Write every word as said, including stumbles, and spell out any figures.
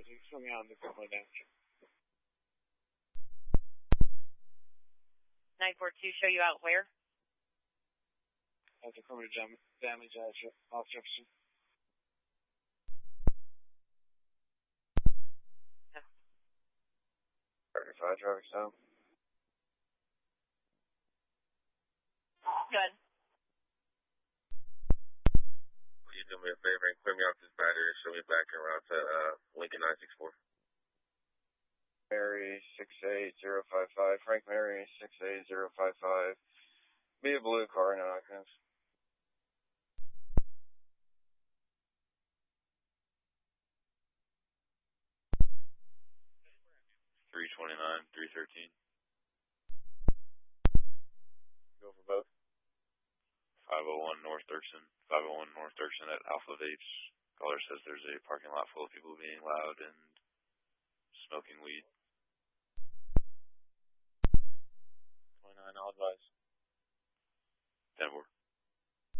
you fill me on the criminal damage? nine four two, show you out where? At the criminal dam damage at off Jefferson. Yeah. thirty-five, traffic stop. Good. Will you do me a favor and clear me off this battery and show me back en route to uh, Lincoln nine six four? Mary six eight zero five five, Frank Mary six eight zero five five. Be a blue car, no occupants. three twenty-nine, three thirteen. Go for both. five oh one North Dirksen, five oh one North Dirksen at Alpha Vapes. Caller says there's a parking lot full of people being loud and smoking weed. twenty-nine, I'll advise.